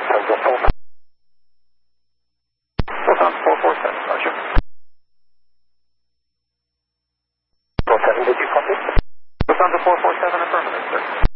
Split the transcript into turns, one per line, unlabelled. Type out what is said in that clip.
Lufthansa 447, Roger. 47, did you copy? Lufthansa 447, affirmative, sir.